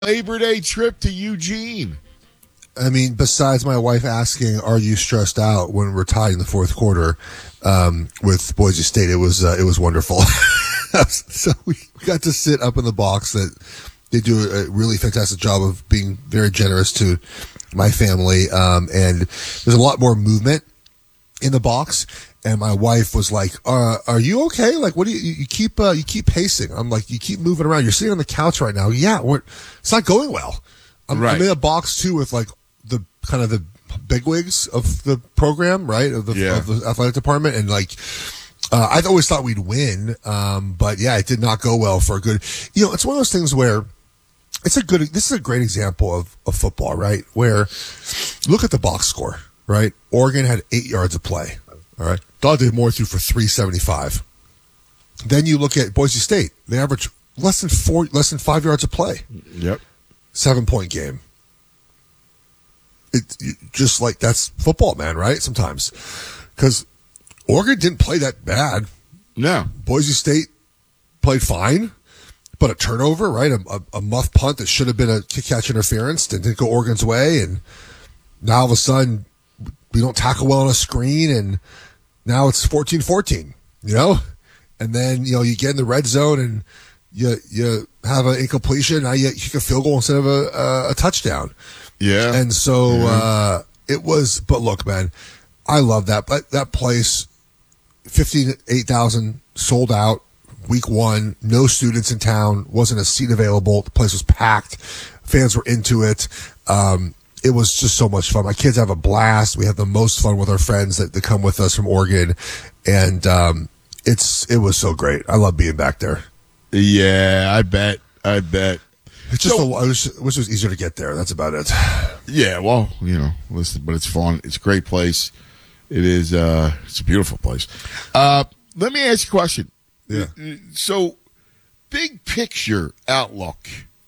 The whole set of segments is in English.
Labor Day trip to Eugene. I mean, besides my wife asking, "Are you stressed out?" when we're tied in the fourth quarter with Boise State, it was wonderful. So we got to sit up in the box. That they do a really fantastic job of being very generous to my family, and there's a lot more movement in the box. And my wife was like, "Are you okay? Like, what do you keep pacing?" I'm like, "You keep moving around. You're sitting on the couch right now." Yeah, it's not going well. I'm in a box too with like the kind of the bigwigs of the program, right? Of the athletic department, and like I always thought we'd win, but yeah, it did not go well for a good. It's one of those things where this is a great example of football, right? Where look at the box score, right? Oregon had 8 yards of play. All right. Dante Moore threw for 375. Then you look at Boise State. They average less than 5 yards of play. Yep. 7-point game. Just like that's football, man, right? Sometimes. Because Oregon didn't play that bad. No. Boise State played fine, but a turnover, right? A muff punt that should have been a kick-catch interference that didn't go Oregon's way. And now all of a sudden, we don't tackle well on a screen, and now it's 14-14, And then, you get in the red zone and you have an incompletion. Now you kick a field goal instead of a touchdown. Yeah. And so it was, but look, man, I love that. But that place, 58,000 sold out week one, no students in town, wasn't a seat available. The place was packed. Fans were into it. It was just so much fun. My kids have a blast. We have the most fun with our friends that come with us from Oregon. And it was so great. I love being back there. Yeah, I bet. It's just I wish it was easier to get there. That's about it. Yeah, well, listen, but it's fun. It's a great place. It is. It's a beautiful place. Let me ask you a question. Yeah. So, big picture outlook.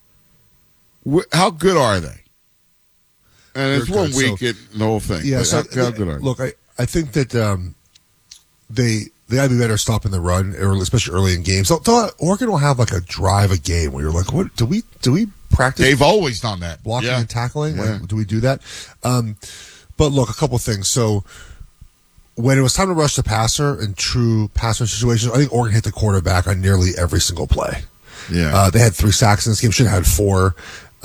How good are they? And it's 1 week in the whole thing. Yeah, so how good are they? Look, I think that they got to be better stopping the run, especially early in games. So, Oregon will have like a drive a game where you're like, what do we practice? They've always done that. Blocking and tackling? Yeah. Like, do we do that? But look, a couple things. So when it was time to rush the passer in true passer situations, I think Oregon hit the quarterback on nearly every single play. Yeah. They had 3 sacks in this game. Should have had 4.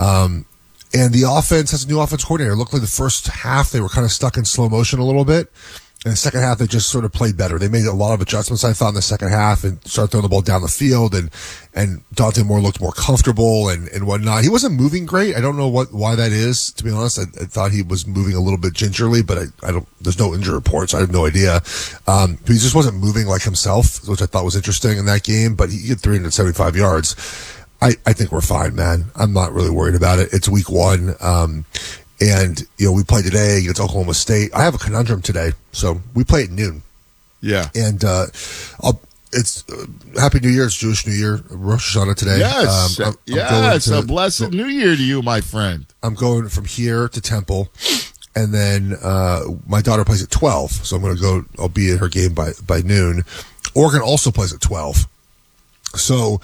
And the offense has a new offense coordinator. It looked like the first half they were kind of stuck in slow motion a little bit. And the second half, they just sort of played better. They made a lot of adjustments, I thought, in the second half and started throwing the ball down the field. And Dante Moore looked more comfortable and whatnot. He wasn't moving great. I don't know why that is, to be honest. I thought he was moving a little bit gingerly, but there's no injury reports. I have no idea. He just wasn't moving like himself, which I thought was interesting in that game. But he had 375 yards. I think we're fine, man. I'm not really worried about it. It's week 1. And, we play today against Oklahoma State. I have a conundrum today. So we play at noon. Yeah. And it's Happy New Year. It's Jewish New Year. Rosh Hashanah today. Yes. Yes. A blessed New Year to you, my friend. I'm going from here to Temple. And then my daughter plays at 12. So I'm going to go. I'll be at her game by noon. Oregon also plays at 12. So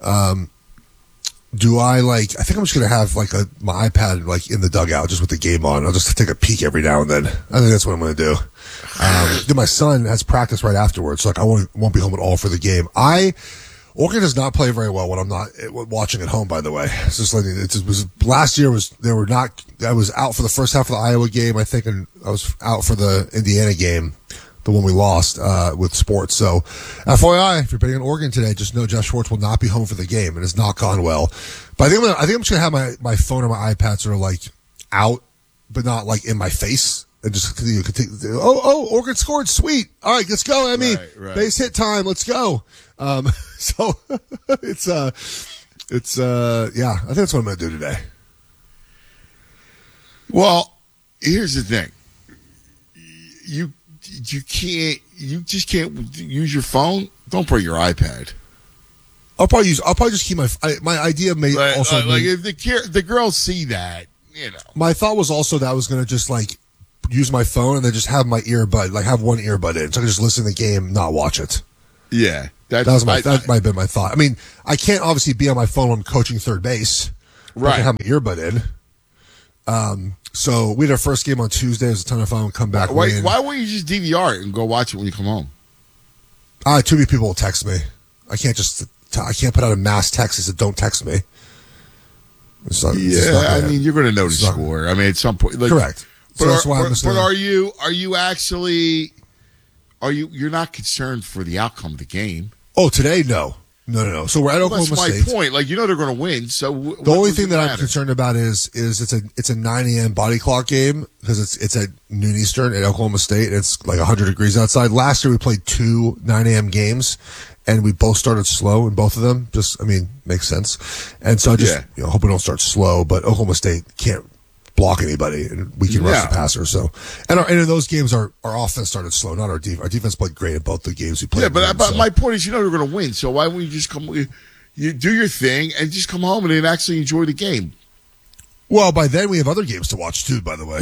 do I I think I'm just going to have my iPad in the dugout just with the game on. I'll just take a peek every now and then. I think that's what I'm going to do. Then my son has practice right afterwards. So I won't be home at all for the game. Oregon does not play very well when I'm not watching at home, by the way. It's just last year I was out for the first half of the Iowa game, I think, and I was out for the Indiana game, the one we lost with sports. So, FYI, if you're betting on Oregon today, just know Jeff Schwartz will not be home for the game. It has not gone well. But I think I'm just gonna have my phone or my iPad sort of out, but not in my face, and just continue. Oregon scored, sweet. All right, let's go, Emmy. Right. Base hit time. Let's go. So it's yeah. I think that's what I'm gonna do today. Well, here's the thing. You just can't use your phone. Don't bring your iPad. I'll probably just keep my idea may also if the girls see that, My thought was also that I was going to just use my phone and then just have my earbud, have one earbud in, so I can just listen to the game, not watch it. Yeah, that might have been my thought. I mean, I can't obviously be on my phone when I'm coaching third base. Right. I can have my earbud in. So we had our first game on Tuesday. It was a ton of fun. Come back. Why wouldn't you just DVR it and go watch it when you come home? Too many people will text me. I can't put out a mass text that says don't text me. I mean, you're going to know the score. I mean, at some point, correct. But, so that's why are you actually? You're not concerned for the outcome of the game? Oh, today, no. So we're at Oklahoma State. That's my point. Like, they're going to win. So the only thing that I'm concerned about is it's a 9 a.m. body clock game because it's at noon Eastern at Oklahoma State. And it's like 100 degrees outside. Last year we played 2 9 a.m. games, and we both started slow in both of them. Makes sense. And so I just hope we don't start slow. But Oklahoma State can't block anybody, and we can rush the passer. So, and in those games, our offense started slow, not our defense. Our defense played great in both the games we played. Yeah, but my point is, they're going to win. So why wouldn't you just you do your thing and just come home and then actually enjoy the game? Well, by then we have other games to watch too. By the way.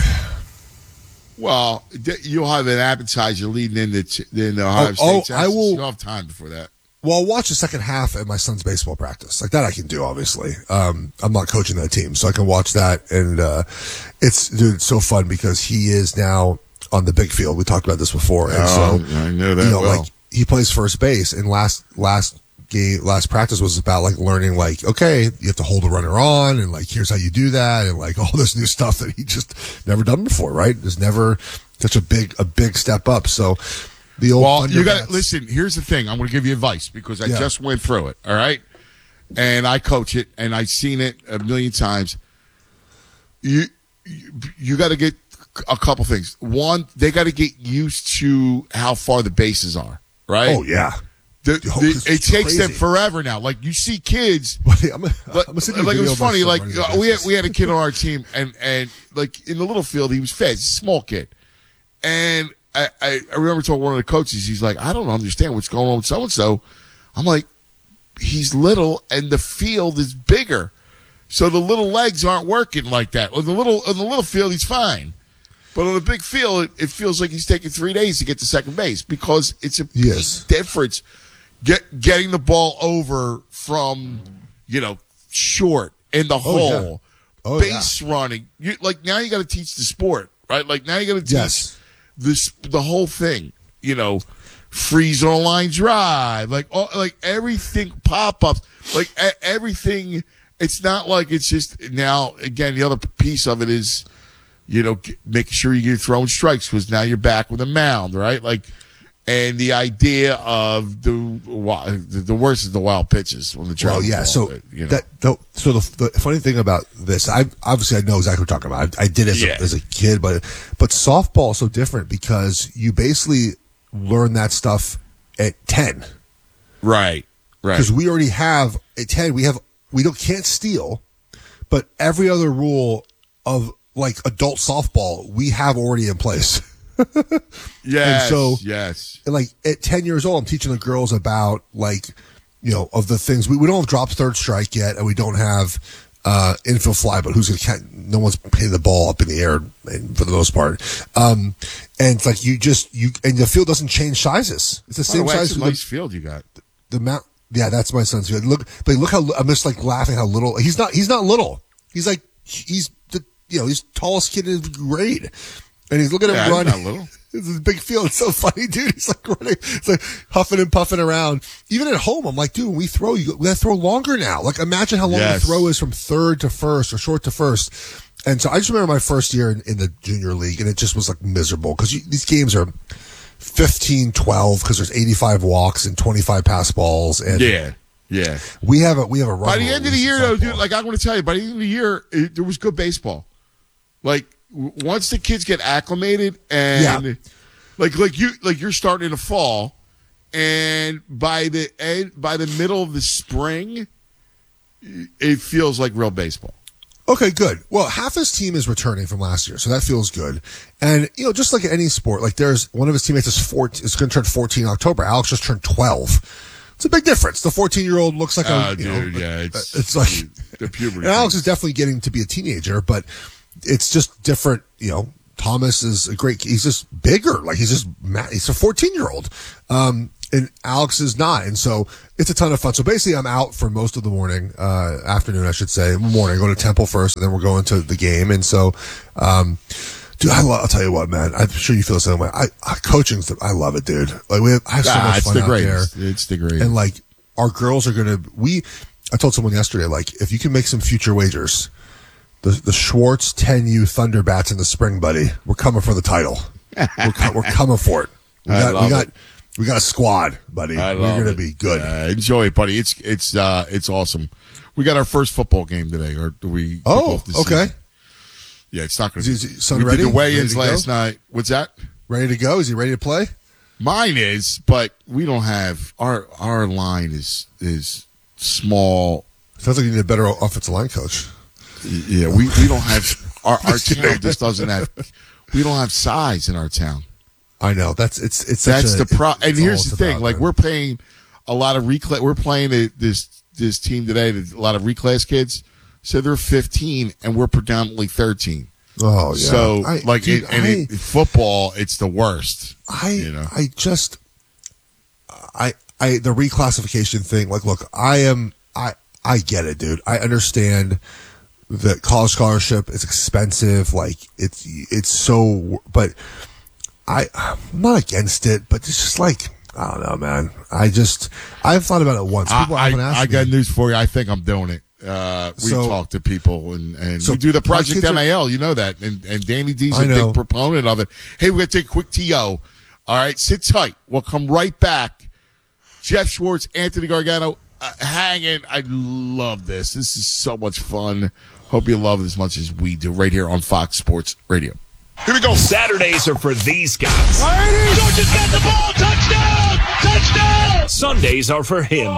Well, you'll have an appetizer leading into the Ohio State. I will. You'll have time before that. Well, I'll watch the second half at my son's baseball practice. Like that I can do, obviously. I'm not coaching that team, so I can watch that. And it's so fun because he is now on the big field. We talked about this before. And I know that like he plays first base, and last practice was about like learning like, okay, you have to hold a runner on, and like here's how you do that, and like all this new stuff that he just never done before, right? There's never such a big step up. So you got to listen. Here's the thing. I'm going to give you advice because I just went through it. All right, and I coach it, and I've seen it a million times. You got to get a couple things. One, they got to get used to how far the bases are. Right? Oh yeah. It takes them forever now. Like you see kids, it was funny. Like we had a kid on our team, and like in the little field, he was fast, he's a small kid, and I remember talking to one of the coaches. He's like, I don't understand what's going on with so and so. I'm like, he's little, and the field is bigger, so the little legs aren't working like that. On the little field, he's fine. But on a big field, it feels like he's taking 3 days to get to second base because it's a big difference getting the ball over from, short in the hole, base running. Now you got to teach the sport, right? Like now you got to teach the whole thing, freeze on a line drive, like everything pop-ups, like everything. It's not like it's just now, again, the other piece of it is, making sure you're throwing strikes because now you're back with a mound, right? Like, and the idea of the worst is the wild pitches when the travel. Well, yeah. So the funny thing about this, I know exactly what you're talking about. I did as a kid, but softball is so different because you basically learn that stuff at 10. Right. Because we already have at 10. We can't steal, but every other rule of like adult softball we have already in place. Yes. And so, like at 10 years old, I'm teaching the girls about like, of the things we don't have drop third strike yet, and we don't have infield fly, but no one's hitting the ball up in the air for the most part. And it's like and the field doesn't change sizes. It's the same size. It's a nice field you got. The mount. Yeah, that's my son's field. Look how I'm just like laughing how little he's not little. He's like he's the he's the tallest kid in his grade. And he's looking at him run. Not little. It's a big field. It's so funny, dude. He's like running. It's like huffing and puffing around. Even at home, I'm like, dude, when we throw, we got to throw longer now. Like, imagine how long the throw is from third to first or short to first. And so I just remember my first year in the junior league, and it just was like miserable because these games are 15-12 because there's 85 walks and 25 pass balls. And yeah. We have a run. By the end of the year, though, dude, like I'm going to tell you, by the end of the year, there was good baseball. Like, once the kids get acclimated and like you're starting to fall, and by the middle of the spring, it feels like real baseball. Okay, good. Well, half his team is returning from last year, so that feels good. And just like any sport, like there's one of his teammates is going to turn 14 in October. Alex just turned 12. It's a big difference. The 14-year-old looks like it's like the puberty. And Alex is definitely getting to be a teenager, but it's just different. Thomas is he's just bigger. Like he's a 14-year-old. And Alex is not. And so it's a ton of fun. So basically I'm out for most of the morning, afternoon, I should say. Morning, go to Temple first, and then we're going to the game. And so, dude, I'll tell you what, man. I'm sure you feel the same way. Coaching's, I love it, dude. Like I have so much fun out there. It's the greatest. And like, our girls are going to, I told someone yesterday, like, if you can make some future wagers, the Schwartz 10U Thunderbats in the spring, buddy, we're coming for the title. We're coming for it. We got a squad, buddy. We're going to be good. Enjoy it, buddy. It's awesome. We got our first football game today, or do we? Oh, okay. Season? Yeah, it's not going to. Is son ready? We did the weigh-ins last night. What's that? Ready to go? Is he ready to play? Mine is, but we don't have our line is small. Sounds like you need a better offensive line coach. Yeah, we don't have our town just doesn't have. We don't have size in our town. I know that's the problem. And here's the thing: like, we're paying a lot of reclass. We're playing this team today. A lot of reclass kids, so they're 15, and we're predominantly 13. Oh yeah. So football, it's the worst. The reclassification thing. Like, look, I get it, dude. I understand that college scholarship is expensive. Like, it's so, but I'm not against it, but it's just like, I don't know, man. I've thought about it once. People often ask me. I got news for you. I think I'm doing it. We talk to people and we do the Project NIL. You know that. And Danny D's a big proponent of it. Hey, we're going to take a quick TO. All right. Sit tight. We'll come right back. Jeff Schwartz, Anthony Gargano, hanging. I love this. This is so much fun. Hope you love it as much as we do right here on Fox Sports Radio. Here we go. Saturdays are for these guys. Georgia's got the ball. Touchdown! Touchdown! Sundays are for him.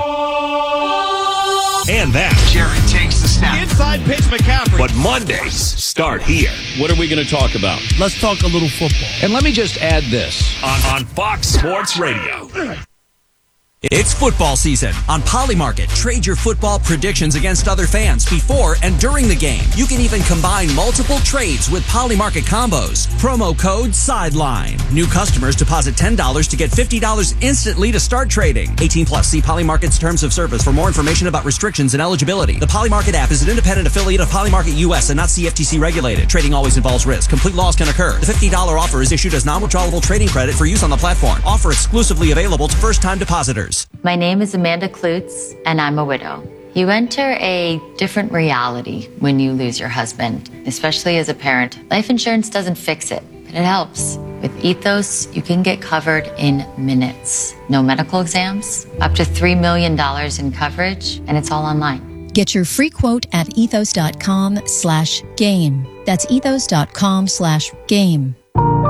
And that. Jarrett takes the snap. Inside pitch, McCaffrey. But Mondays start here. What are we going to talk about? Let's talk a little football. And let me just add this. On Fox Sports Radio. It's football season. On Polymarket, trade your football predictions against other fans before and during the game. You can even combine multiple trades with Polymarket combos. Promo code SIDELINE. New customers deposit $10 to get $50 instantly to start trading. 18 plus. See Polymarket's terms of service for more information about restrictions and eligibility. The Polymarket app is an independent affiliate of Polymarket US and not CFTC regulated. Trading always involves risk. Complete loss can occur. The $50 offer is issued as non-withdrawable trading credit for use on the platform. Offer exclusively available to first-time depositors. My name is Amanda Klutz, and I'm a widow. You enter a different reality when you lose your husband, especially as a parent. Life insurance doesn't fix it, but it helps. With Ethos, you can get covered in minutes. No medical exams, up to $3 million in coverage, and it's all online. Get your free quote at ethos.com/game. That's ethos.com/game.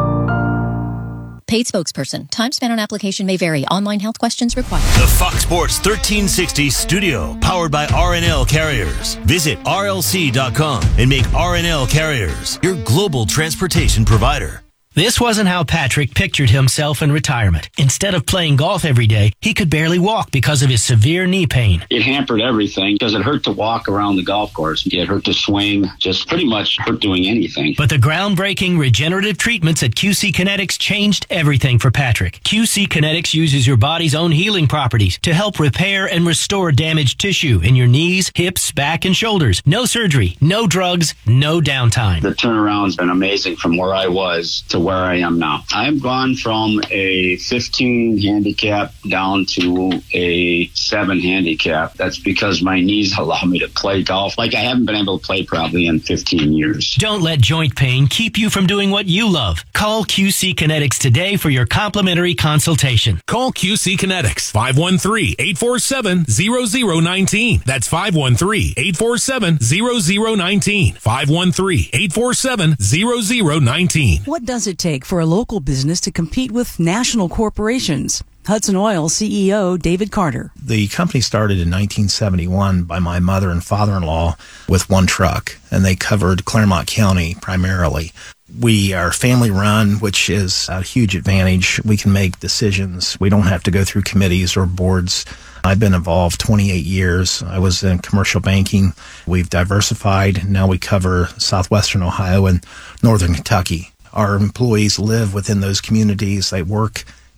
Paid spokesperson. Time spent on application may vary. Online health questions required. The Fox Sports 1360 studio, powered by RNL Carriers. Visit RLC.com and make RNL Carriers your global transportation provider. This wasn't how Patrick pictured himself in retirement. Instead of playing golf every day, he could barely walk because of his severe knee pain. It hampered everything because it hurt to walk around the golf course. It hurt to swing, just pretty much hurt doing anything. But the groundbreaking regenerative treatments at QC Kinetics changed everything for Patrick. QC Kinetics uses your body's own healing properties to help repair and restore damaged tissue in your knees, hips, back, and shoulders. No surgery, no drugs, no downtime. The turnaround's been amazing from where I was to where I am now. I've gone from a 15 handicap down to a 7 handicap. That's because my knees allow me to play golf like I haven't been able to play probably in 15 years. Don't let joint pain keep you from doing what you love. Call QC Kinetics today for your complimentary consultation. Call QC Kinetics, 513-847-0019. That's 513-847-0019. 513-847-0019. What does it take for a local business to compete with national corporations? Hudson Oil CEO David Carter. The company started in 1971 by my mother and father-in-law with one truck, and they covered Claremont County primarily. We are family run, which is a huge advantage. We can make decisions. We don't have to go through committees or boards. I've been involved 28 years. I was in commercial banking. We've diversified. Now we cover southwestern Ohio and northern Kentucky. Our employees live within those communities. They work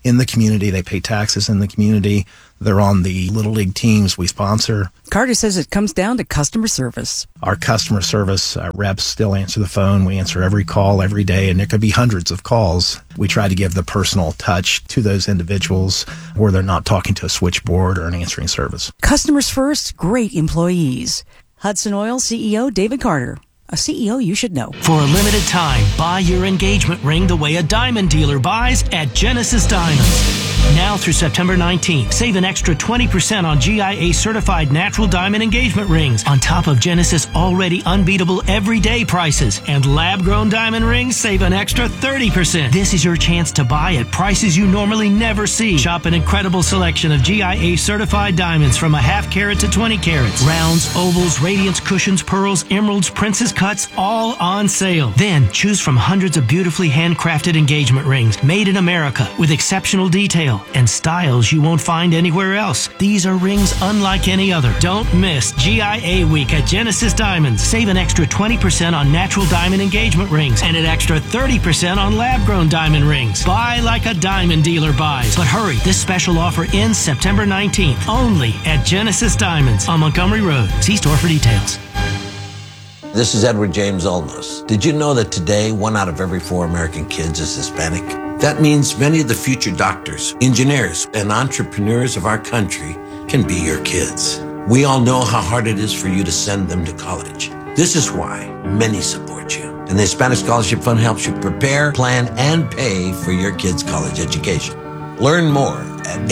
in the community. They pay taxes in the community. They're on the Little League teams we sponsor. Carter says it comes down to customer service. Our customer service reps still answer the phone. We answer every call every day, and there could be hundreds of calls. We try to give the personal touch to those individuals where they're not talking to a switchboard or an answering service. Customers first, great employees. Hudson Oil CEO David Carter. A CEO you should know. For a limited time, buy your engagement ring the way a diamond dealer buys at Genesis Diamonds. Now through September 19th, save an extra 20% on GIA certified natural diamond engagement rings on top of Genesis already unbeatable everyday prices. And lab-grown diamond rings save an extra 30%. This is your chance to buy at prices you normally never see. Shop an incredible selection of GIA certified diamonds from a half carat to 20 carats. Rounds, ovals, radiance, cushions, pearls, emeralds, princess cuts, all on sale. Then choose from hundreds of beautifully handcrafted engagement rings made in America with exceptional detail and styles you won't find anywhere else. These are rings unlike any other. Don't miss GIA Week at Genesis Diamonds. Save an extra 20% on natural diamond engagement rings and an extra 30% on lab-grown diamond rings. Buy like a diamond dealer buys. But hurry, this special offer ends September 19th only at Genesis Diamonds on Montgomery Road. See store for details. This is Edward James Olmos. Did you know that today 1 out of every 4 American kids is Hispanic? That means many of the future doctors, engineers, and entrepreneurs of our country can be your kids. We all know how hard it is for you to send them to college. This is why many support you. And the Hispanic Scholarship Fund helps you prepare, plan, and pay for your kids' college education. Learn more at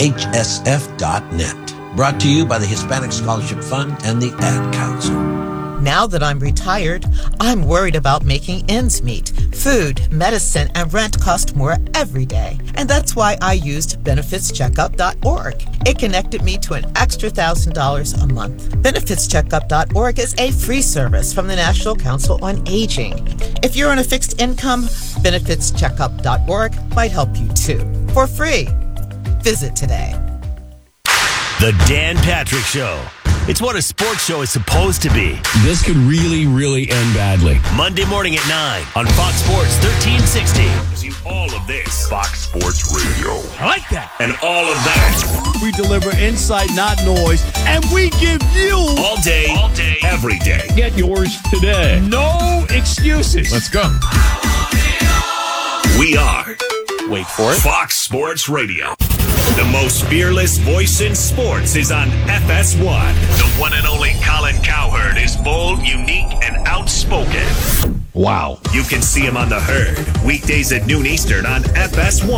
hsf.net. Brought to you by the Hispanic Scholarship Fund and the Ad Council. Now that I'm retired, I'm worried about making ends meet. Food, medicine, and rent cost more every day. And that's why I used benefitscheckup.org. It connected me to an extra $1,000 a month. Benefitscheckup.org is a free service from the National Council on Aging. If you're on a fixed income, benefitscheckup.org might help you too. For free. Visit today. The Dan Patrick Show. It's what a sports show is supposed to be. This could really, really end badly. Monday morning at 9 on Fox Sports 1360. See all of this. Fox Sports Radio. I like that. And all of that. We deliver insight, not noise, and we give you all day, every day. Get yours today. No excuses. Let's go. We are, wait for it, Fox Sports Radio. The most fearless voice in sports is on FS1. The one and only Colin Cowherd is bold, unique, and outspoken. Wow. You can see him on The Herd, weekdays at noon Eastern on FS1.